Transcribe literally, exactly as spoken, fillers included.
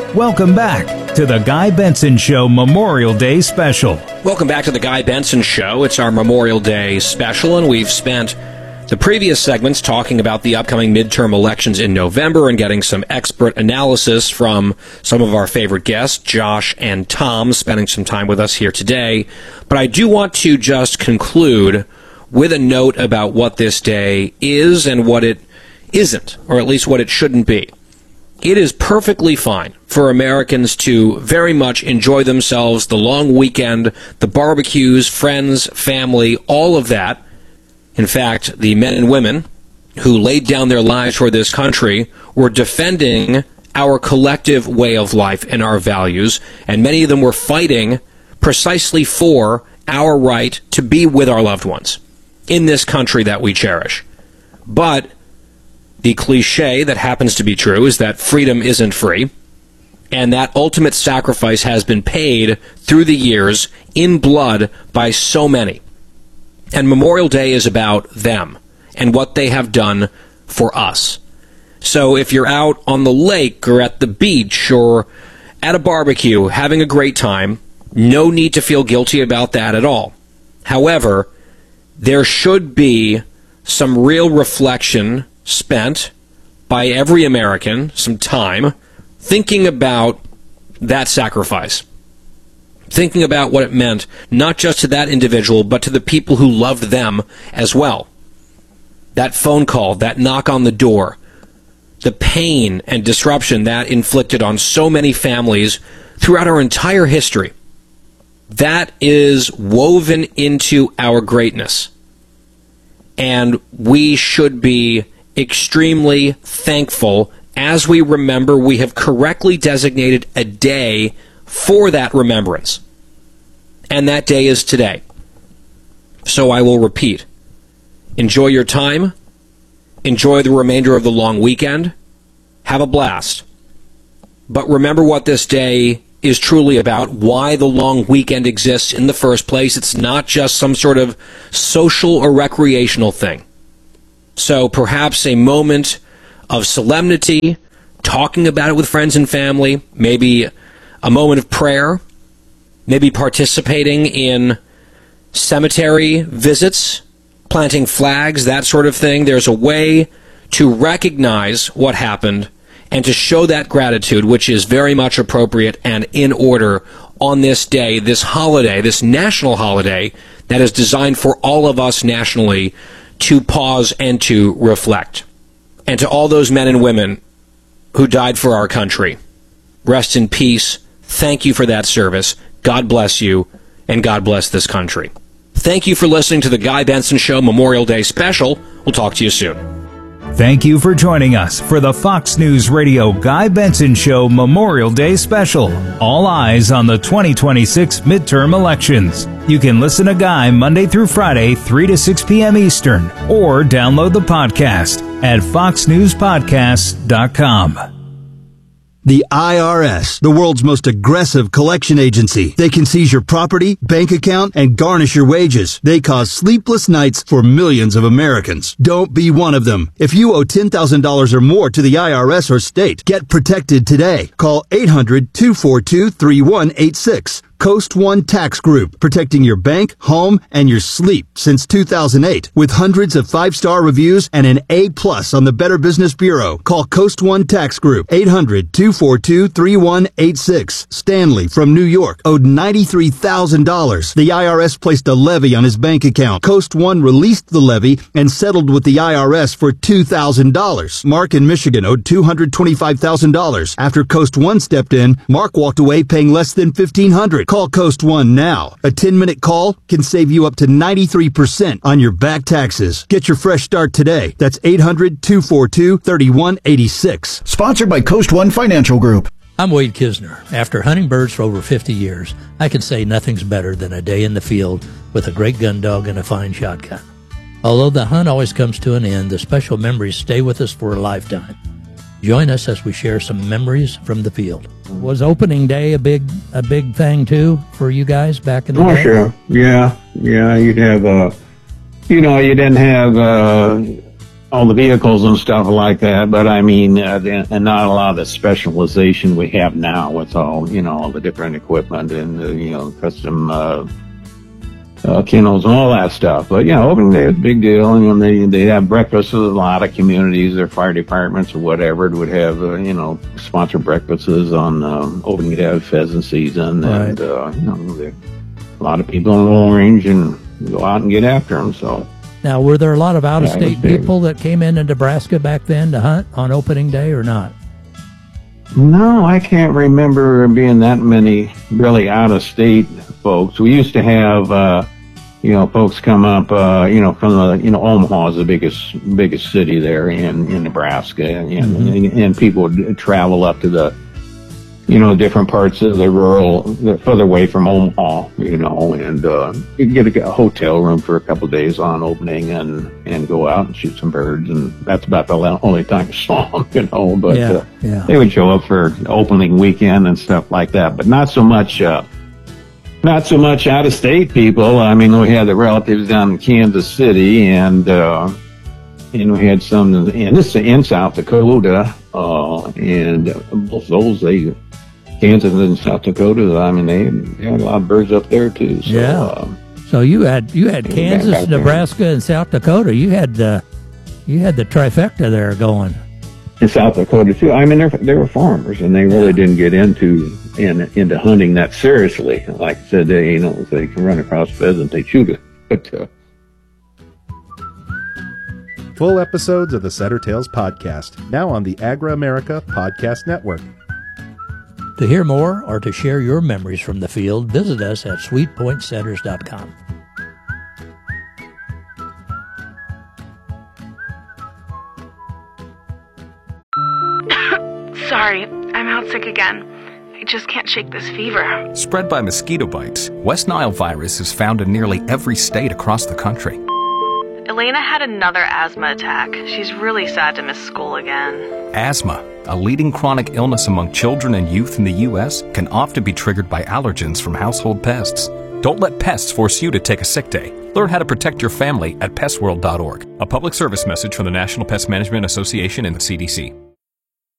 Welcome back to the Guy Benson Show Memorial Day Special. Welcome back to the Guy Benson Show. It's our Memorial Day Special, and we've spent the previous segments talking about the upcoming midterm elections in November and getting some expert analysis from some of our favorite guests, Josh and Tom, spending some time with us here today. But I do want to just conclude with a note about what this day is and what it isn't, or at least what it shouldn't be. It is perfectly fine for Americans to very much enjoy themselves, the long weekend, the barbecues, friends, family, all of that. In fact, the men and women who laid down their lives for this country were defending our collective way of life and our values, and many of them were fighting precisely for our right to be with our loved ones in this country that we cherish. But the cliche that happens to be true is that freedom isn't free, and that ultimate sacrifice has been paid through the years in blood by so many. And Memorial Day is about them and what they have done for us. So if you're out on the lake or at the beach or at a barbecue having a great time, no need to feel guilty about that at all. However, there should be some real reflection spent by every American, some time, thinking about that sacrifice. Thinking about what it meant, not just to that individual, but to the people who loved them as well. That phone call, that knock on the door, the pain and disruption that inflicted on so many families throughout our entire history. That is woven into our greatness. And we should be extremely thankful as we remember we have correctly designated a day for that remembrance. And that day is today. So I will repeat. Enjoy your time. Enjoy the remainder of the long weekend. Have a blast. But remember what this day is truly about, why the long weekend exists in the first place. It's not just some sort of social or recreational thing. So perhaps a moment of solemnity, talking about it with friends and family, maybe a moment of prayer, maybe participating in cemetery visits, planting flags, that sort of thing. There's a way to recognize what happened and to show that gratitude, which is very much appropriate and in order on this day, this holiday, this national holiday that is designed for all of us nationally to pause and to reflect. And to all those men and women who died for our country, rest in peace. Thank you for that service. God bless you, and God bless this country. Thank you for listening to the Guy Benson Show Memorial Day Special. We'll talk to you soon. Thank you for joining us for the Fox News Radio Guy Benson Show Memorial Day Special. All eyes on the twenty twenty-six midterm elections. You can listen to Guy Monday through Friday, three to six p.m. Eastern, or download the podcast at fox news podcast dot com. The I R S, the world's most aggressive collection agency. They can seize your property, bank account, and garnish your wages. They cause sleepless nights for millions of Americans. Don't be one of them. If you owe ten thousand dollars or more to the I R S or state, get protected today. Call eight hundred, two four two, three one eight six. Coast One Tax Group, protecting your bank, home, and your sleep since two thousand eight. With hundreds of five-star reviews and an A plus on the Better Business Bureau. Call Coast One Tax Group, eight hundred, two four two, three one eight six. Stanley from New York owed ninety-three thousand dollars. The I R S placed a levy on his bank account. Coast One released the levy and settled with the I R S for two thousand dollars. Mark in Michigan owed two hundred twenty-five thousand dollars. After Coast One stepped in, Mark walked away paying less than fifteen hundred dollars. Call Coast One now. A ten-minute call can save you up to ninety-three percent on your back taxes. Get your fresh start today. That's eight hundred, two four two, three one eight six. Sponsored by Coast One Financial Group. I'm Wade Kisner. After hunting birds for over fifty years, I can say nothing's better than a day in the field with a great gun dog and a fine shotgun. Although the hunt always comes to an end, the special memories stay with us for a lifetime. Join us as we share some memories from the field. Was opening day a big a big thing too for you guys back in the oh, day? Oh, sure. Yeah, yeah. You'd have, uh, you know, you didn't have uh, all the vehicles and stuff like that, but I mean, uh, and not a lot of the specialization we have now with all, you know, all the different equipment and, uh, you know, custom, uh, uh, kennels and all that stuff. But, you know, opening day is a big deal. And, you know, they, they have breakfasts with a lot of communities, their fire departments or whatever would have, uh, you know, sponsor breakfasts on, um, opening day of pheasant season. Right. And, uh, you know, there, a lot of people in the Lone Range and go out and get after them, so. Now, were there a lot of out-of-state Yeah, people that came into Nebraska back then to hunt on opening day or not? No, I can't remember being that many really out-of-state folks. We used to have, uh, you know, folks come up, uh, you know, from the, you know, Omaha is the biggest, biggest city there in, in Nebraska. And, Mm-hmm. and, and people would travel up to the, you know, different parts of the rural, the further away from Omaha, you know, and, uh, you could get a, a hotel room for a couple of days on opening and, and go out and shoot some birds. And that's about the only time I saw them, you know, but, Yeah, uh, yeah. they would show up for opening weekend and stuff like that, but not so much, uh, not so much out of state people. I mean, we had the relatives down in Kansas City and, uh, and we had some in this in South Dakota, uh, and both those, they, Kansas and South Dakota, I mean, they, they had a lot of birds up there too. So, Yeah. uh, So you had you had back Kansas, out there. Nebraska, and South Dakota. You had the you had the trifecta there going. in South Dakota too. I mean, they're, they were farmers and they really didn't get into, in, into hunting that seriously. Like I said, they, you know, if they can run across pheasant, they shoot it. But, uh, Full episodes of the Setter Tales podcast, now on the Agra America Podcast Network. To hear more or to share your memories from the field, visit us at sweet point setters dot com. Sorry, I'm out sick again. I just can't shake this fever. Spread by mosquito bites, West Nile virus is found in nearly every state across the country. Elena had another asthma attack. She's really sad to miss school again. Asthma, a leading chronic illness among children and youth in the U S, can often be triggered by allergens from household pests. Don't let pests force you to take a sick day. Learn how to protect your family at pest world dot org. A public service message from the National Pest Management Association and the C D C.